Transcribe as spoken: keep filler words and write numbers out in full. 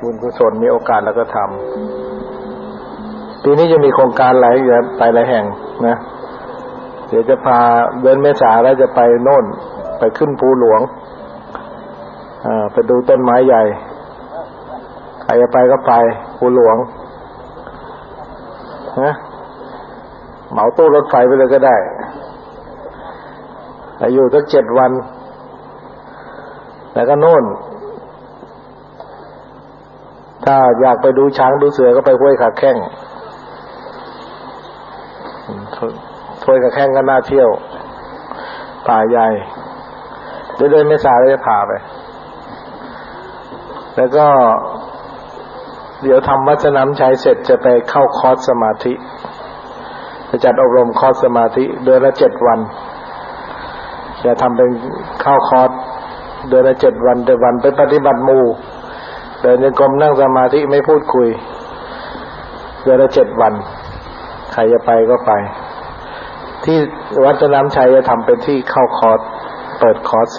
บุญกุศลมีโอกาสแล้วก็ทำปีนี้จะมีโครงการหลายไปหลายแห่งนะเดี๋ยวจะพาเดือนเมษาแล้วจะไปโน่นไปขึ้นภูหลวงอ่าไปดูต้นไม้ใหญ่ใครจะไปก็ไปภูหลวงนะเหมาตู้รถไฟไปเลยก็ได้อยู่สักเจ็ดวันแล้วก็โน่นถ้าอยากไปดูช้างดูเสือก็ไปห้วยขาแข้งห้วยขาแข้งก็น่าเที่ยวป่าใหญ่เดือนเมษาเราจะพาไปแล้วก็เดี๋ยวทำวัดสนามชัยเสร็จจะไปเข้าคอร์สสมาธิจะจัดอบรมคอร์สสมาธิเดือนละเจ็ดวันจะทำเป็นเข้าคอร์สเดือนละเจ็ดวันแต่วันไปปฏิบัติหมู่เดินจงกรมนั่งสมาธิไม่พูดคุยเดือนละเจ็ดวันใครจะไปก็ไปที่วัดสนามชัยจะทำเป็นที่เข้าคอร์สเปิดคอร์สส